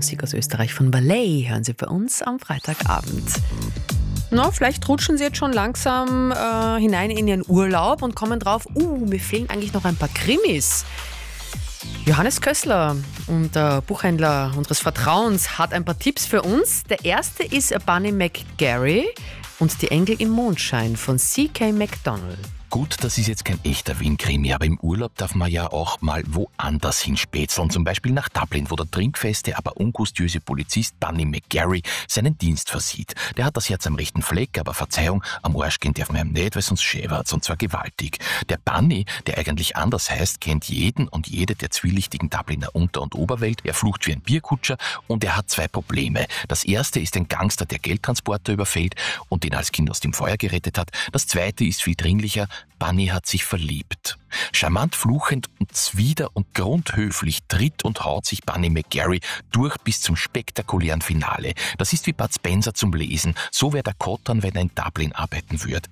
Musik aus Österreich von Ballet hören Sie bei uns am Freitagabend. Vielleicht rutschen Sie jetzt schon langsam hinein in Ihren Urlaub und kommen drauf, mir fehlen eigentlich noch ein paar Krimis. Johannes Kössler, der Buchhändler unseres Vertrauens, hat ein paar Tipps für uns. Der erste ist Bunny McGarry und die Engel im Mondschein von C.K. McDonald. Gut, das ist jetzt kein echter Wien-Krimi, aber im Urlaub darf man ja auch mal woanders hinspätzeln. Zum Beispiel nach Dublin, wo der trinkfeste, aber ungustiöse Polizist Bunny McGarry seinen Dienst versieht. Der hat das Herz am rechten Fleck, aber Verzeihung, am Arsch gehen darf man ihm nicht, weil sonst schäbert's, und zwar gewaltig. Der Bunny, der eigentlich anders heißt, kennt jeden und jede der zwielichtigen Dubliner Unter- und Oberwelt. Er flucht wie ein Bierkutscher und er hat zwei Probleme. Das erste ist ein Gangster, der Geldtransporter überfällt und den als Kind aus dem Feuer gerettet hat. Das zweite ist viel dringlicher: Bunny hat sich verliebt. Charmant fluchend und zwider und grundhöflich tritt und haut sich Bunny McGarry durch bis zum spektakulären Finale. Das ist wie Bud Spencer zum Lesen. So wäre der Kottern, wenn er in Dublin arbeiten würde.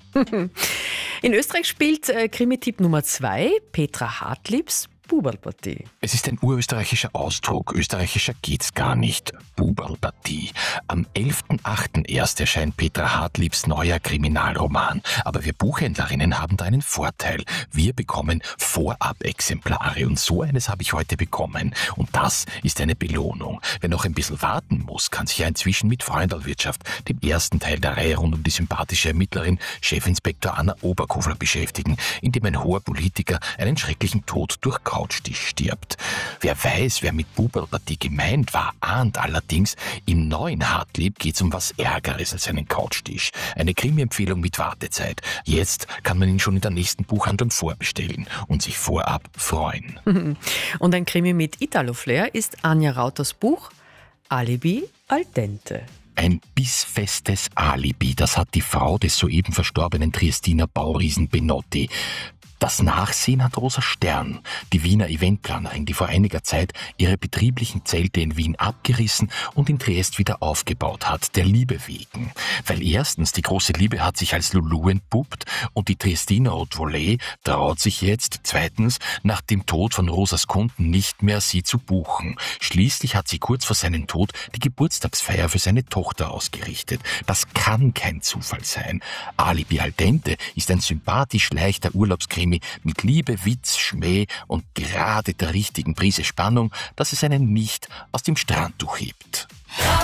In Österreich spielt Krimi-Tipp Nummer 2 Petra Hartliebs Buberlpartie. Es ist ein urösterreichischer Ausdruck. Österreichischer geht's gar nicht. Buberlpartie. Am 11.8. erst erscheint Petra Hartliebs neuer Kriminalroman. Aber wir Buchhändlerinnen haben da einen Vorteil. Wir bekommen Vorab-Exemplare und so eines habe ich heute bekommen. Und das ist eine Belohnung. Wer noch ein bisschen warten muss, kann sich ja inzwischen mit Freundalwirtschaft, dem ersten Teil der Reihe rund um die sympathische Ermittlerin Chefinspektor Anna Oberkofler, beschäftigen, in dem ein hoher Politiker einen schrecklichen Tod durch Couchtisch stirbt. Wer weiß, wer mit Buberlpartie gemeint war, ahnt allerdings, im neuen Hartlieb geht's um was Ärgeres als einen Couchtisch. Eine Krimi-Empfehlung mit Wartezeit. Jetzt kann man ihn schon in der nächsten Buchhandlung vorbestellen und sich vorab freuen. Und ein Krimi mit Italo-Flair ist Anja Rauters Buch Alibi al dente. Ein bissfestes Alibi, das hat die Frau des soeben verstorbenen Triestiner Bauriesen Benotti. Das Nachsehen hat Rosa Stern, die Wiener Eventplanerin, die vor einiger Zeit ihre betrieblichen Zelte in Wien abgerissen und in Triest wieder aufgebaut hat, der Liebe wegen. Weil erstens die große Liebe hat sich als Lulu entpuppt und die Triestiner Haute Volée traut sich jetzt, zweitens, nach dem Tod von Rosas Kunden nicht mehr, sie zu buchen. Schließlich hat sie kurz vor seinem Tod die Geburtstagsfeier für seine Tochter ausgerichtet. Das kann kein Zufall sein. Alibi al dente ist ein sympathisch leichter Urlaubskrimi mit Liebe, Witz, Schmäh und gerade der richtigen Prise Spannung, dass es einen nicht aus dem Strandtuch hebt.